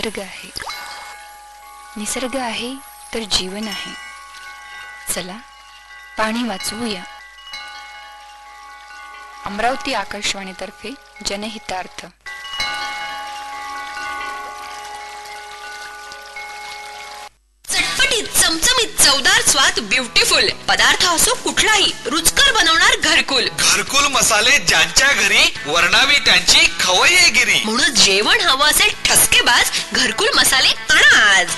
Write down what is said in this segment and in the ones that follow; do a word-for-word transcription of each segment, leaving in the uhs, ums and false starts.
निसर्ग आहे. निसर्ग आहे तर जीवन आहे. चला पाणी वाचवूया. अमरावती आकाशवाणीतर्फे जनहितार्थ. चटपटीत चमचमीत चवदार स्वाद ब्युटिफुल पदार्थ असो कुठलाही रुचकर बनवणार घरकुल. घरकुल मसाले ज्यांच्या घरी वर्णावी त्यांची खवय्येगिरी. म्हणून जेवण हवं असेल ठसकेबाज घरकुल मसाले आणा आज.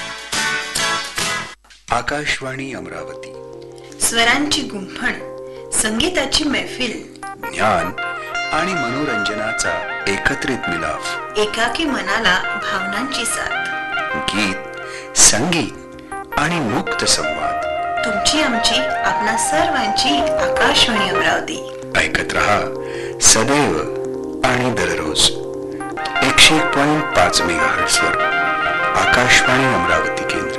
आकाशवाणी अमरावती. स्वरांची गुंफण, संगीताची मैफिल, ज्ञान आणि मनोरंजनाचा एकत्रित मिलाफ. एकाकी मनाला भावनांची साथ. गीत, संगीत आणि मुक्त संवाद. तुमची आमची आपणा सर्वांची आकाशवाणी अमरावती. ऐकत रहा सदैव आणि दररोज एकशे एक पॉइंट पाच मेगा हर्ट्झवर. आकाशवाणी अमरावती केंद्र.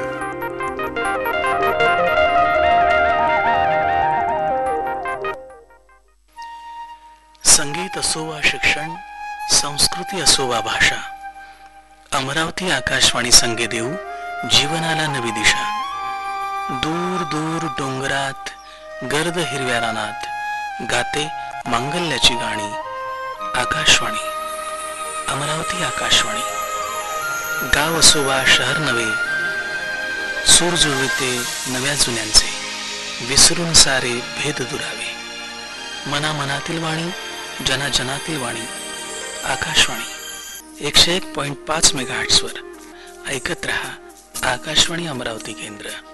संगीत असो वा शिक्षण, संस्कृती असो वा भाषा, अमरावती आकाशवाणी संगे देऊ जीवनाला नवी दिशा. दूर दूर डोंगरात गर्द हिरव्या रानात गाते मांगल्याची गाणी. आकाशवाणी अमरावती आकाशवाणी. गाव असो वा शहर नवे, सूर जुळविते नव्या जुन्यांचे. विसरून सारे भेद दुरावे. मना मनातील वाणी, जना जनातील वाणी. आकाशवाणी एकशे एक पॉइंट पाच मेगा हर्ट्झवर ऐकत रहा. आकाशवाणी अमरावती केंद्र.